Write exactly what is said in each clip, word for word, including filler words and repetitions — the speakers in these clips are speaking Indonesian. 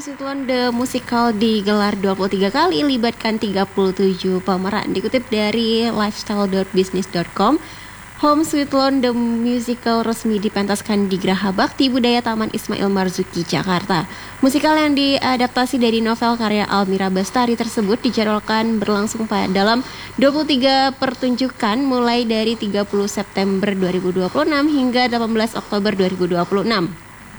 Sweet Loan The Musical digelar dua puluh tiga kali, libatkan tiga puluh tujuh pemeran. Dikutip dari lifestyle dot business dot com, Home Sweet Loan The Musical resmi dipentaskan di Graha Bakti Budaya Taman Ismail Marzuki, Jakarta. Musikal yang diadaptasi dari novel karya Almira Bastari tersebut dijadwalkan berlangsung pada dalam dua puluh tiga pertunjukan mulai dari tiga puluh September dua ribu dua puluh enam hingga delapan belas Oktober dua ribu dua puluh enam.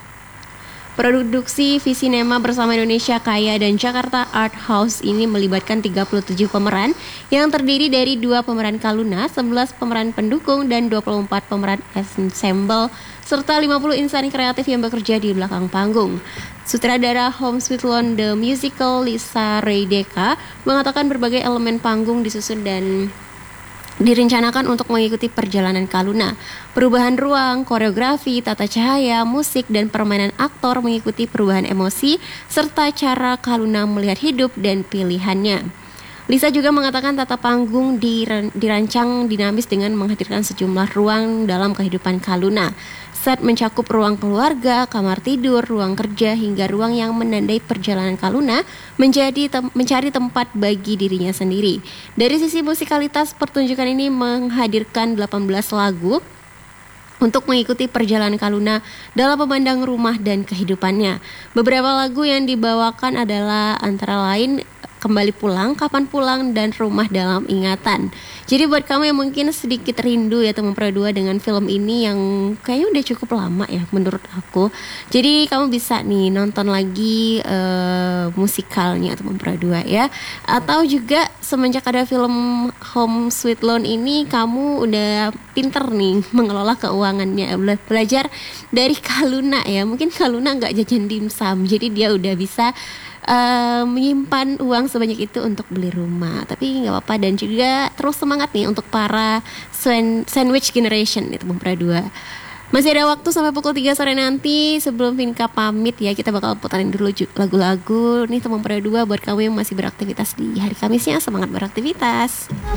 Produksi Visinema bersama Indonesia Kaya dan Jakarta Art House ini melibatkan tiga puluh tujuh pemeran yang terdiri dari dua pemeran Kaluna, sebelas pemeran pendukung, dan dua puluh empat pemeran ensemble, serta lima puluh insan kreatif yang bekerja di belakang panggung. Sutradara Home Sweet Loan The Musical Lisa Reideka mengatakan berbagai elemen panggung disusun dan direncanakan untuk mengikuti perjalanan Kaluna. Perubahan ruang, koreografi, tata cahaya, musik, dan permainan aktor mengikuti perubahan emosi serta cara Kaluna melihat hidup dan pilihannya. Lisa juga mengatakan tata panggung dirancang dinamis dengan menghadirkan sejumlah ruang dalam kehidupan Kaluna. Set mencakup ruang keluarga, kamar tidur, ruang kerja, hingga ruang yang menandai perjalanan Kaluna menjadi tem- mencari tempat bagi dirinya sendiri. Dari sisi musikalitas, pertunjukan ini menghadirkan delapan belas lagu untuk mengikuti perjalanan Kaluna dalam memandang rumah dan kehidupannya. Beberapa lagu yang dibawakan adalah antara lain Kembali Pulang, Kapan Pulang, dan Rumah Dalam Ingatan. Jadi buat kamu yang mungkin sedikit rindu ya Teman Pra dua dengan film ini yang kayaknya udah cukup lama ya menurut aku. Jadi kamu bisa nih nonton lagi uh, musikalnya Teman Pra dua ya. Atau juga semenjak ada film Home Sweet Loan ini kamu udah pinter nih mengelola keuangannya. Belajar dari Kaluna ya. Mungkin Kaluna gak jajan dimsum, jadi dia udah bisa Uh, menyimpan uang sebanyak itu untuk beli rumah. Tapi gak apa-apa, dan juga terus semangat nih untuk para swan, sandwich generation itu Teman Pra dua. Masih ada waktu sampai pukul tiga sore nanti. Sebelum Vinka pamit ya, kita bakal putarin dulu lagu-lagu nih Teman Pra dua buat kamu yang masih beraktivitas di hari Kamisnya. Semangat beraktivitas.